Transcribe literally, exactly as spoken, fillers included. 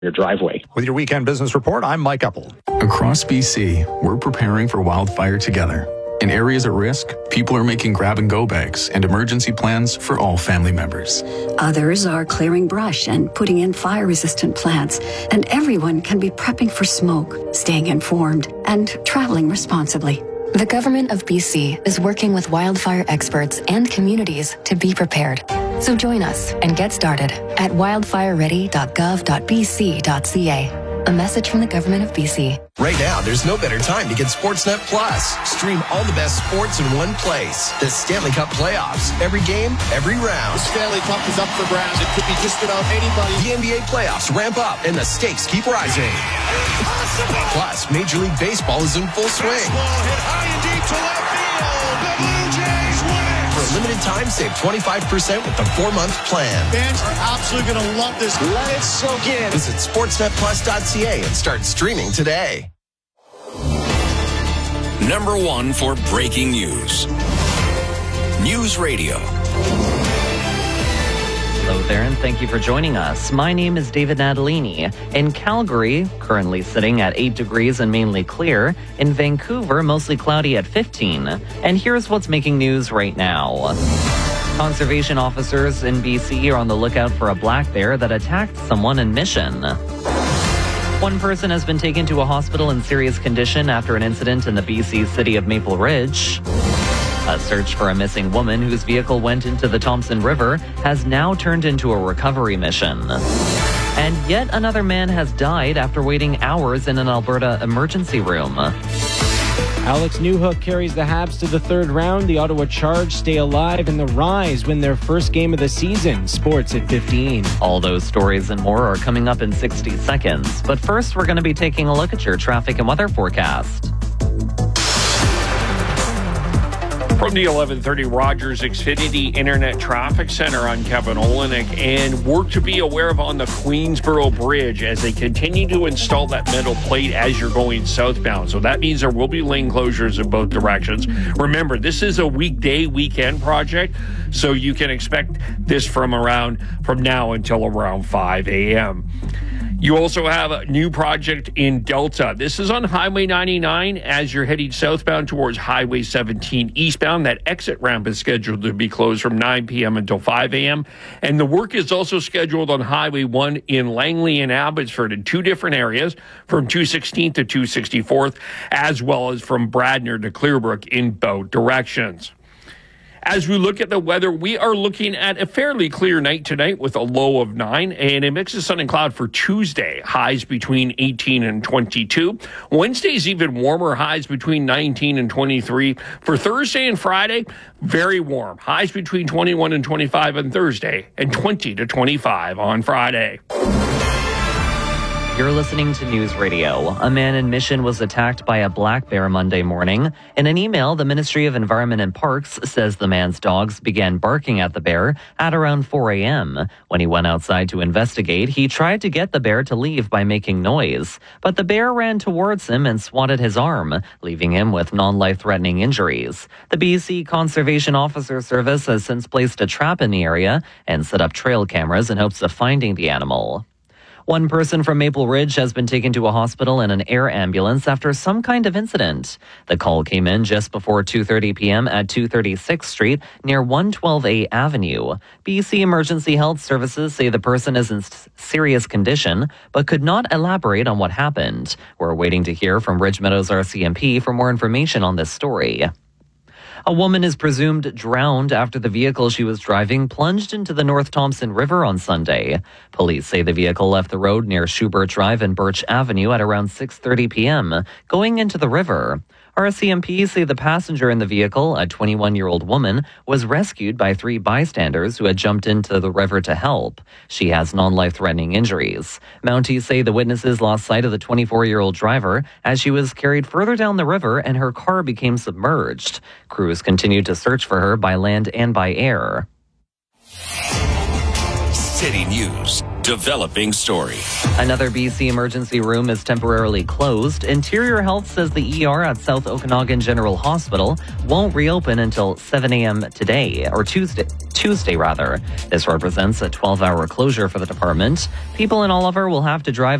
your driveway. With your weekend business report, I'm Mike Uppel. Across B C, we're preparing for wildfire together. In areas at risk, people are making grab-and-go bags and emergency plans for all family members. Others are clearing brush and putting in fire-resistant plants. And everyone can be prepping for smoke, staying informed, and traveling responsibly. The government of B C is working with wildfire experts and communities to be prepared. So join us and get started at wildfire ready dot gov dot b c dot c a. A message from the government of B C. Right now, there's no better time to get Sportsnet Plus. Stream all the best sports in one place. The Stanley Cup playoffs. Every game, every round. The Stanley Cup is up for grabs. It could be just about anybody. The N B A playoffs ramp up, and the stakes keep rising. Impossible. Plus, Major League Baseball is in full swing. Baseball hit high and deep to left field. The Blue Jays win it. For a limited time, save twenty-five percent with the four-month plan. Fans are absolutely going to love this. Let it soak in. Visit sportsnet plus dot c a and start streaming today. Number one for breaking news. News Radio. Hello there, and thank you for joining us. My name is David Natalini. In Calgary, currently sitting at eight degrees and mainly clear. In Vancouver, mostly cloudy at fifteen. And here's what's making news right now. Conservation officers in B C are on the lookout for a black bear that attacked someone in Mission. One person has been taken to a hospital in serious condition after an incident in the B C city of Maple Ridge. A search for a missing woman whose vehicle went into the Thompson River has now turned into a recovery mission. And yet another man has died after waiting hours in an Alberta emergency room. Alex Newhook carries the Habs to the third round. The Ottawa Charge stay alive, and the Rise win their first game of the season. Sports at fifteen. All those stories and more are coming up in sixty seconds. But first, we're going to be taking a look at your traffic and weather forecast. From the eleven thirty Rogers Xfinity Internet Traffic Center, on Kevin Olenek, and work to be aware of on the Queensboro Bridge as they continue to install that metal plate as you're going southbound. So that means there will be lane closures in both directions. Remember, this is a weekday, weekend project, so you can expect this from around from now until around five a.m. You also have a new project in Delta. This is on Highway ninety-nine as you're heading southbound towards Highway seventeen eastbound. That exit ramp is scheduled to be closed from nine p.m. until five a.m. And the work is also scheduled on Highway one in Langley and Abbotsford in two different areas, from two sixteenth to two sixty-fourth, as well as from Bradner to Clearbrook in both directions. As we look at the weather, we are looking at a fairly clear night tonight with a low of nine and a mix of sun and cloud for Tuesday. Highs between eighteen and twenty-two. Wednesday's even warmer, highs between nineteen and twenty-three. For Thursday and Friday, very warm. Highs between twenty-one and twenty-five on Thursday and twenty to twenty-five on Friday. You're listening to News Radio. A man in Mission was attacked by a black bear Monday morning. In an email, the Ministry of Environment and Parks says the man's dogs began barking at the bear at around four a.m. When he went outside to investigate, he tried to get the bear to leave by making noise. But the bear ran towards him and swatted his arm, leaving him with non-life-threatening injuries. The B C Conservation Officer Service has since placed a trap in the area and set up trail cameras in hopes of finding the animal. One person from Maple Ridge has been taken to a hospital in an air ambulance after some kind of incident. The call came in just before two thirty p.m. at two thirty-sixth Street near one twelve A Avenue. B C Emergency Health Services say the person is in serious condition, but could not elaborate on what happened. We're waiting to hear from Ridge Meadows R C M P for more information on this story. A woman is presumed drowned after the vehicle she was driving plunged into the North Thompson River on Sunday. Police say the vehicle left the road near Schubert Drive and Birch Avenue at around six thirty p.m., going into the river. R C M P say the passenger in the vehicle, a twenty-one-year-old woman, was rescued by three bystanders who had jumped into the river to help. She has non-life-threatening injuries. Mounties say the witnesses lost sight of the twenty-four-year-old driver as she was carried further down the river and her car became submerged. Crews continued to search for her by land and by air. City News developing story. Another B C emergency room is temporarily closed. Interior Health says the E R at South Okanagan General Hospital won't reopen until seven a.m. today, or Tuesday, Tuesday rather. This represents a twelve-hour closure for the department. People in Oliver will have to drive